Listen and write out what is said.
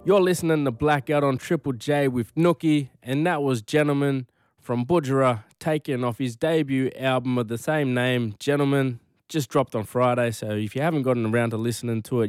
You're listening to Blackout on Triple J with Nookie, and that was Gentleman from Budjerah, taken off his debut album of the same name, Gentleman, just dropped on Friday. So if you haven't gotten around to listening to it